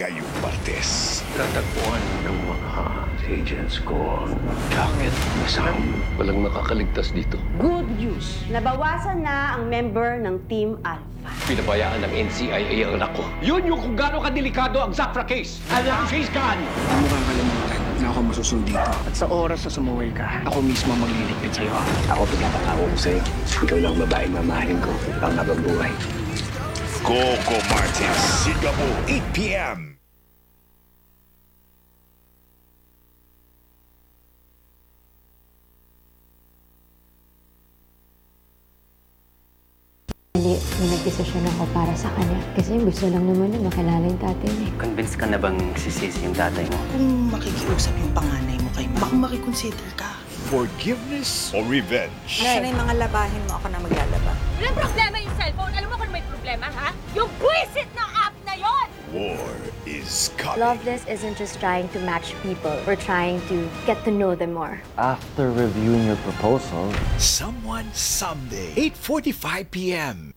ngayong Martes. Tatagpuan ng mga agents ko ang jacket na sound. Walang makakaligtas dito. Good news! Nabawasan na ang member ng Team Alpha. Pinabayaan ng NCIA ang anak ko. Yun yung kung gaano kadelikado ang Zafra case. Alam she's gone! Hindi mo kakalimutan na ako masusunod dito. At sa oras na sumuwi ka, ako mismo magliligpit sa'yo. Ako pinapangako ko sa'yo. Ikaw lang babaeng mamahalin ko pang habang buhay. Coco Martes, Singapore, 8 p.m. Hindi, may nagdesisyon ako para sa kanya. Kasi gusto lang naman niya makilala yung tatay niya. Convinced ka na bang sisisi yung tatay mo? Kung makikiusap yung panganay mo kay baka makikonsider ka. Forgiveness or revenge? Sana yung mga labahin mo ako na maglalaba. Walang problema yung cellphone. Alam mo kung may problema, ha? Yung buwisit na app na yon! War is coming. Loveless isn't just trying to match people. We're trying to get to know them more. After reviewing your proposal, Someone Someday, 8:45 p.m.